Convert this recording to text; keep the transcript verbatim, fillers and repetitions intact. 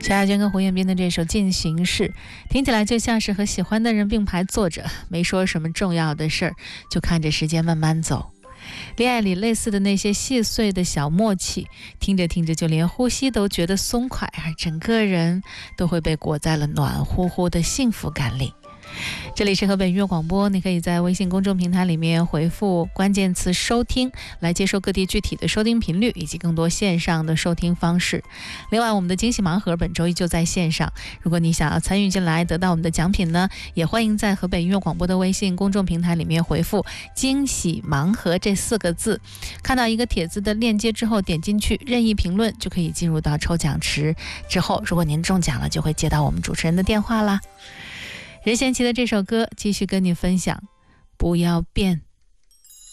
陈亚娟跟胡彦斌的这首《进行式》听起来就像是和喜欢的人并排坐着，没说什么重要的事儿，就看着时间慢慢走。恋爱里类似的那些细碎的小默契，听着听着就连呼吸都觉得松快，而整个人都会被裹在了暖乎乎的幸福感里。这里是河北音乐广播，你可以在微信公众平台里面回复关键词收听，来接收各地具体的收听频率以及更多线上的收听方式。另外我们的惊喜盲盒本周依旧在线上，如果你想要参与进来得到我们的奖品呢，也欢迎在河北音乐广播的微信公众平台里面回复惊喜盲盒这四个字，看到一个帖子的链接之后点进去任意评论，就可以进入到抽奖池。之后如果您中奖了，就会接到我们主持人的电话啦。任贤齐的这首歌继续跟你分享，不要变。